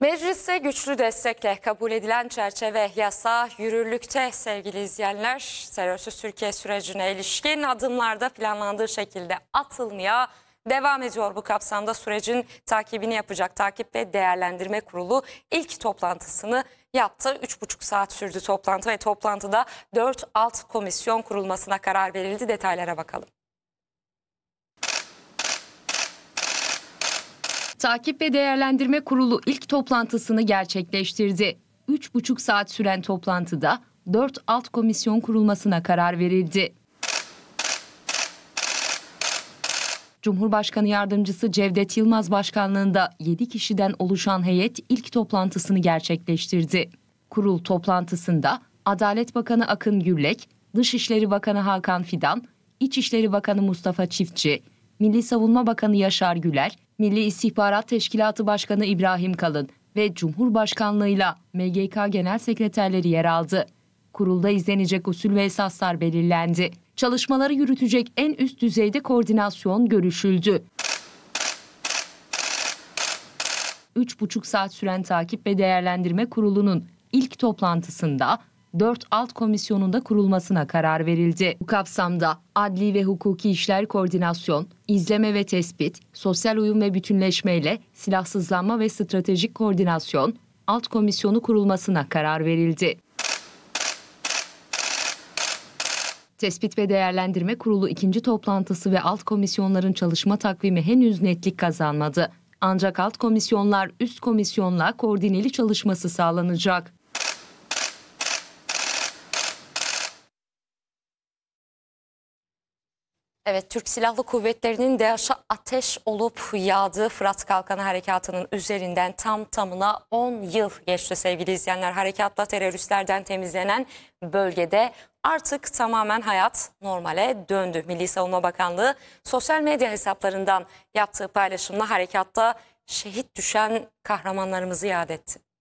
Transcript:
Mecliste güçlü destekle kabul edilen çerçeve yasa yürürlükte sevgili izleyenler. Terörsüz Türkiye sürecine ilişkin adımlarda planlandığı şekilde atılmaya devam ediyor. Bu kapsamda sürecin takibini yapacak Takip ve Değerlendirme Kurulu ilk toplantısını yaptı. 3,5 saat sürdü toplantı ve toplantıda 4 alt komisyon kurulmasına karar verildi. Detaylara bakalım. Takip ve Değerlendirme Kurulu ilk toplantısını gerçekleştirdi. 3,5 saat süren toplantıda 4 alt komisyon kurulmasına karar verildi. Cumhurbaşkanı Yardımcısı Cevdet Yılmaz başkanlığında 7 kişiden oluşan heyet ilk toplantısını gerçekleştirdi. Kurul toplantısında Adalet Bakanı Akın Gürlek, Dışişleri Bakanı Hakan Fidan, İçişleri Bakanı Mustafa Çiftçi, Milli Savunma Bakanı Yaşar Güler, Milli İstihbarat Teşkilatı Başkanı İbrahim Kalın ve Cumhurbaşkanlığıyla MGK Genel Sekreterleri yer aldı. Kurulda izlenecek usul ve esaslar belirlendi. Çalışmaları yürütecek en üst düzeyde koordinasyon görüşüldü. 3,5 saat süren Takip ve Değerlendirme Kurulu'nun ilk toplantısında 4 alt komisyonunda kurulmasına karar verildi. Bu kapsamda Adli ve Hukuki İşler Koordinasyon, İzleme ve Tespit, Sosyal Uyum ve Bütünleşme ile Silahsızlanma ve Stratejik Koordinasyon alt komisyonu kurulmasına karar verildi. Tespit ve Değerlendirme Kurulu ikinci toplantısı ve alt komisyonların çalışma takvimi henüz netlik kazanmadı. Ancak alt komisyonlar üst komisyonla koordineli çalışması sağlanacak. Evet, Türk Silahlı Kuvvetleri'nin DAEŞ'e ateş olup yağdığı Fırat Kalkanı Harekatı'nın üzerinden tamına 10 yıl geçti sevgili izleyenler. Harekatla teröristlerden temizlenen bölgede artık tamamen hayat normale döndü. Milli Savunma Bakanlığı sosyal medya hesaplarından yaptığı paylaşımla harekatta şehit düşen kahramanlarımızı yad etti.